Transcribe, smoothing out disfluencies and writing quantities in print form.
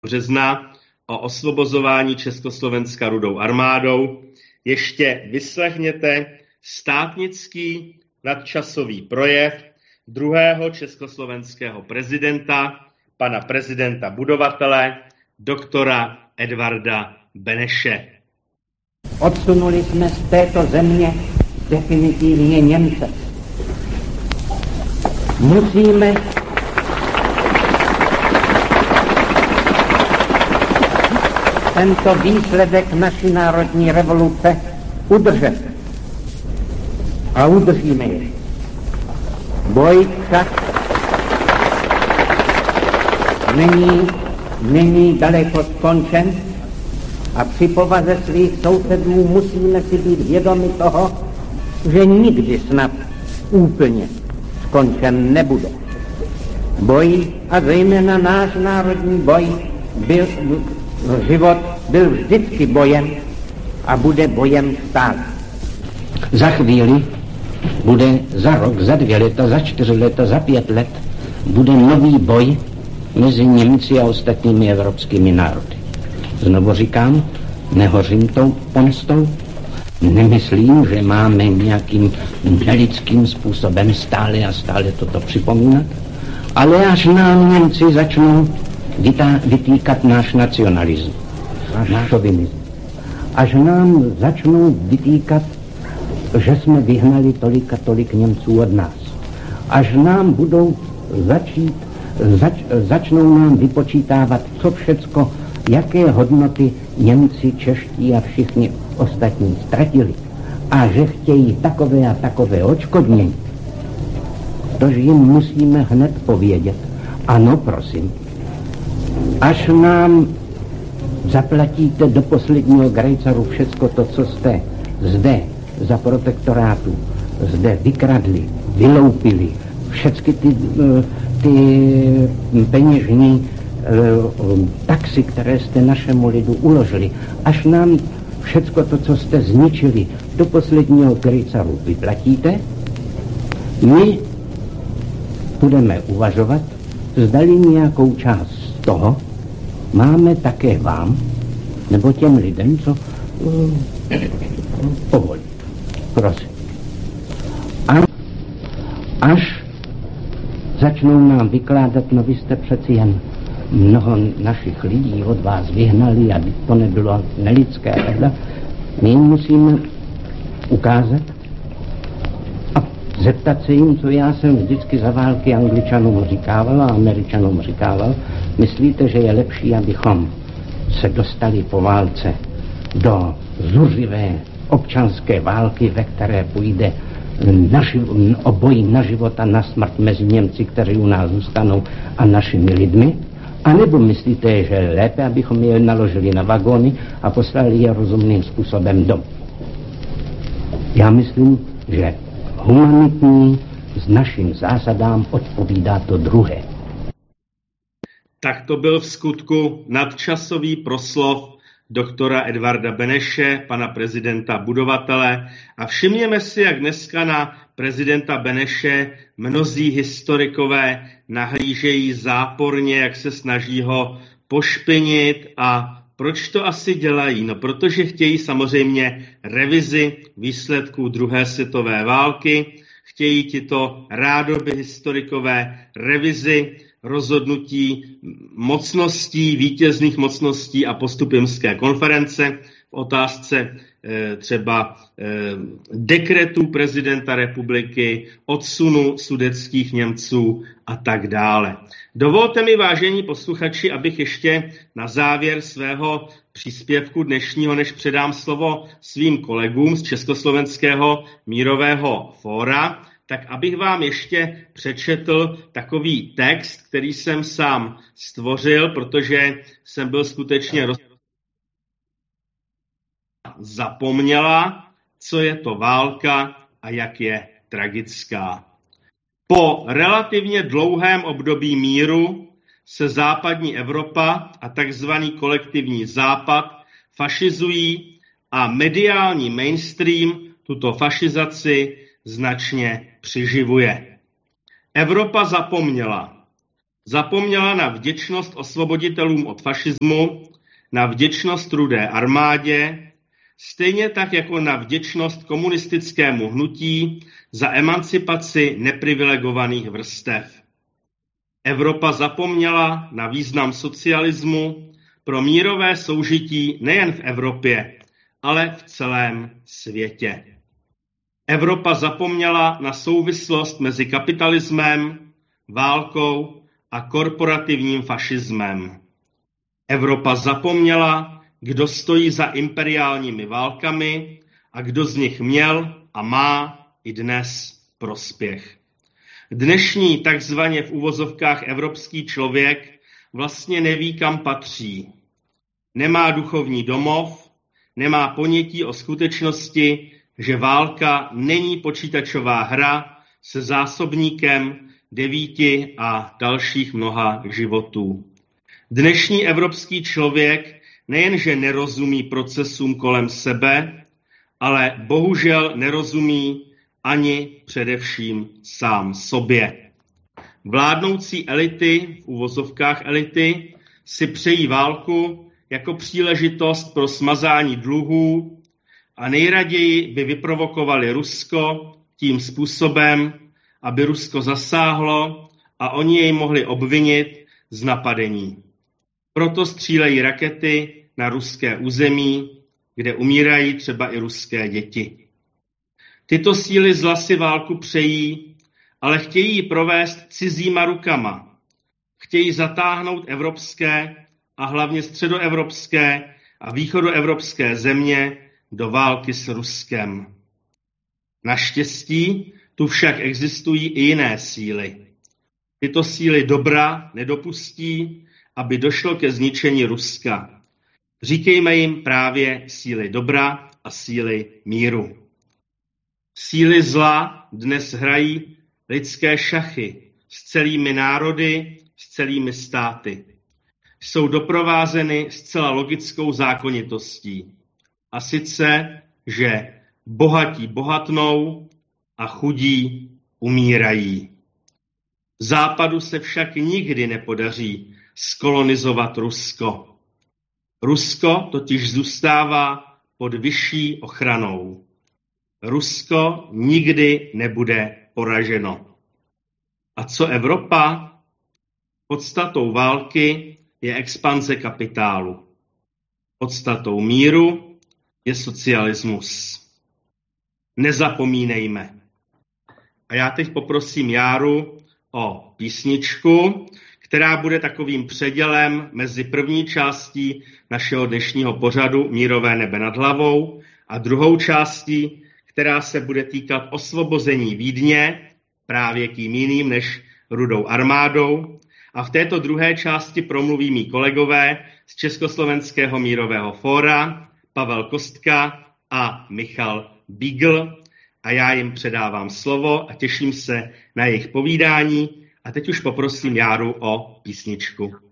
března o osvobozování Československa Rudou armádou ještě vyslechněte státnický nadčasový projev druhého československého prezidenta, pana prezidenta budovatele, doktora Edvarda Beneše. Odsunuli jsme z této země definitivně Němce. Musíme tento výsledek naší národní revoluce udržet. A udržíme je. Boj však není daleko skončen a při povaze svých sousedů musíme si být vědomi toho, že nikdy snad úplně skončen nebude. Boj, a zejména náš národní boj, život byl vždycky bojem a bude bojem stále. Za chvíli bude za rok, za 2 leta, za 4 leta, za 5 let bude nový boj mezi Němci a ostatními evropskými národy. Znovu říkám, nehořím tou pomstou, nemyslím, že máme nějakým nelidským způsobem stále a stále toto připomínat, ale až nám Němci začnou vytýkat náš nacionalismus, náš šovinismus, až nám začnou vytýkat, že jsme vyhnali tolik a tolik Němců od nás, až nám budou začnou nám vypočítávat, co všecko, jaké hodnoty Němci, čeští a všichni ostatní ztratili a že chtějí takové a takové odškodnění, tož jim musíme hned povědět. Ano, prosím, až nám zaplatíte do posledního grejcaru všecko to, co jste zde za protektorátu zde vykradli, vyloupili, všechny ty peněžní taxy, které jste našemu lidu uložili, až nám všecko to, co jste zničili, do posledního grejcaru vyplatíte, my budeme uvažovat, zdali nějakou část z toho máme také vám, nebo těm lidem, co povolí. Prosím. Až začnou nám vykládat, no vy jste přeci jen mnoho našich lidí od vás vyhnali a to nebylo nelidské, my jim musíme ukázat a zeptat se jim, co já jsem vždycky za války Angličanům říkával a Američanům říkával. Myslíte, že je lepší, abychom se dostali po válce do zuřivé občanské války, ve které půjde o boji na život a na smrt mezi Němci, kteří u nás zůstanou, a našimi lidmi? A nebo myslíte, že je lépe, abychom je naložili na vagóny a poslali je rozumným způsobem domů? Já myslím, že humanitní s našim zásadám odpovídá to druhé. Tak to byl v skutku nadčasový proslov doktora Edvarda Beneše, pana prezidenta budovatele. A všimněme si, jak dneska na prezidenta Beneše mnozí historikové nahlížejí záporně, jak se snaží ho pošpinit. A proč to asi dělají? No, protože chtějí samozřejmě revizi výsledků druhé světové války, chtějí tito rádoby historikové revizi rozhodnutí mocností, vítězných mocností a postup Jemské konference v otázce třeba dekretů prezidenta republiky, odsunu sudetských Němců a tak dále. Dovolte mi, vážení posluchači, abych ještě na závěr svého příspěvku dnešního, než předám slovo svým kolegům z Československého mírového fóra, tak abych vám ještě přečetl takový text, který jsem sám stvořil, protože jsem byl skutečně zapomněla, co je to válka a jak je tragická. Po relativně dlouhém období míru se západní Evropa a takzvaný kolektivní západ fašizují a mediální mainstream tuto fašizaci značně přiživuje. Evropa zapomněla. Zapomněla na vděčnost osvoboditelům od fašismu, na vděčnost Rudé armádě, stejně tak jako na vděčnost komunistickému hnutí za emancipaci neprivilegovaných vrstev. Evropa zapomněla na význam socialismu pro mírové soužití nejen v Evropě, ale v celém světě. Evropa zapomněla na souvislost mezi kapitalismem, válkou a korporativním fašismem. Evropa zapomněla, kdo stojí za imperiálními válkami a kdo z nich měl a má i dnes prospěch. Dnešní takzvaně v uvozovkách evropský člověk vlastně neví, kam patří. Nemá duchovní domov, nemá ponětí o skutečnosti, že válka není počítačová hra se zásobníkem 9 a dalších mnoha životů. Dnešní evropský člověk nejenže nerozumí procesům kolem sebe, ale bohužel nerozumí ani především sám sobě. Vládnoucí elity, v uvozovkách elity, si přejí válku jako příležitost pro smazání dluhů a nejraději by vyprovokovali Rusko tím způsobem, aby Rusko zasáhlo a oni jej mohli obvinit z napadení. Proto střílejí rakety na ruské území, kde umírají třeba i ruské děti. Tyto síly zla si válku přejí, ale chtějí ji provést cizíma rukama. Chtějí zatáhnout evropské a hlavně středoevropské a východoevropské země do války s Ruskem. Naštěstí tu však existují i jiné síly. Tyto síly dobra nedopustí, aby došlo ke zničení Ruska. Říkejme jim právě síly dobra a síly míru. Síly zla dnes hrají lidské šachy s celými národy, s celými státy. Jsou doprovázeny zcela logickou zákonitostí. A sice, že bohatí bohatnou a chudí umírají. Západu se však nikdy nepodaří skolonizovat Rusko. Rusko totiž zůstává pod vyšší ochranou. Rusko nikdy nebude poraženo. A co Evropa? Podstatou války je expanze kapitálu. Podstatou míru je socialismus. Nezapomínejme. A já teď poprosím Járu o písničku, která bude takovým předělem mezi první částí našeho dnešního pořadu Mírové nebe nad hlavou a druhou částí, která se bude týkat osvobození Vídně, právě kým jiným než Rudou armádou. A v této druhé části promluví mí kolegové z Československého mírového fóra, Pavel Kostka a Michal Bígl. A já jim předávám slovo a těším se na jejich povídání. A teď už poprosím Járu o písničku.